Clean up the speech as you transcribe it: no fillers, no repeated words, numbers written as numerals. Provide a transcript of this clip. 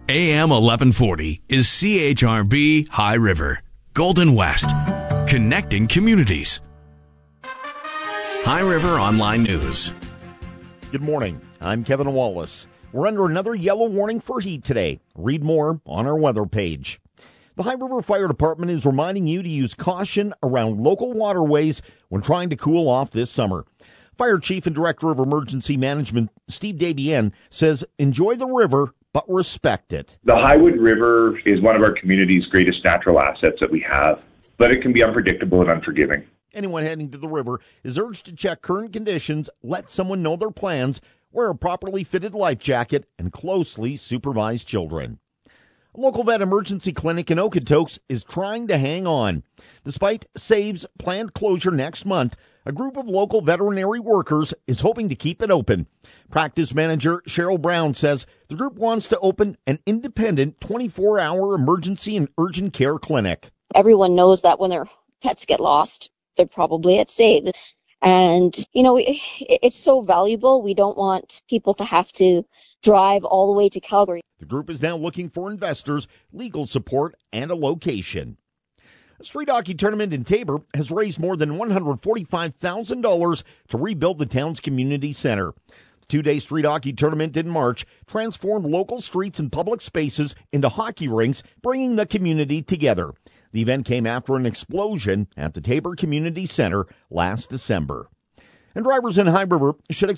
AM 1140 is CHRB High River, Golden West, connecting communities. High River Online News. Good morning. I'm Kevin Wallace. We're under another yellow warning for heat today. Read more on our weather page. The High River Fire Department is reminding you to use caution around local waterways when trying to cool off this summer. Fire Chief and Director of Emergency Management, Steve Davienne, says enjoy the river, but respect it. The Highwood River is one of our community's greatest natural assets that we have, but it can be unpredictable and unforgiving. Anyone heading to the river is urged to check current conditions, let someone know their plans, wear a properly fitted life jacket, and closely supervise children. A local vet emergency clinic in Okotoks is trying to hang on. Despite SAVE's planned closure next month, a group of local veterinary workers is hoping to keep it open. Practice manager Cheryl Brown says the group wants to open an independent 24-hour emergency and urgent care clinic. Everyone knows that when their pets get lost, they're probably at SAVE. And, it's so valuable. We don't want people to have to drive all the way to Calgary. The group is now looking for investors, legal support, and a location. A street hockey tournament in Taber has raised more than $145,000 to rebuild the town's community center. The two-day street hockey tournament in March transformed local streets and public spaces into hockey rinks, bringing the community together. The event came after an explosion at the Taber Community Center last December. And drivers in High River should